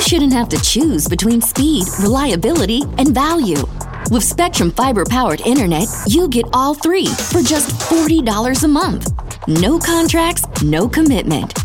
shouldn't have to choose between speed, reliability, and value. With Spectrum Fiber-powered internet, you get all three for just $40 a month. No contracts, no commitment.